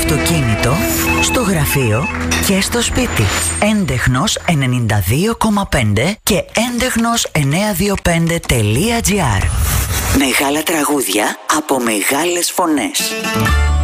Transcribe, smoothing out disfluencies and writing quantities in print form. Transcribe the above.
αυτοκίνητο, στο γραφείο και στο σπίτι. Έντεχνος 92,5 και έντεχνος 925.gr. Μεγάλα τραγούδια από μεγάλες φωνές.